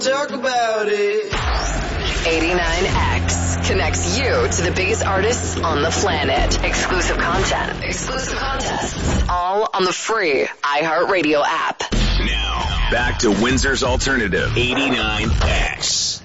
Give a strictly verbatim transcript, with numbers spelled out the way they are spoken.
Talk about it. eighty-nine X connects you to the biggest artists on the planet. Exclusive content, exclusive contests, all on the free iHeartRadio app. Now, back to Windsor's Alternative, eighty-nine X.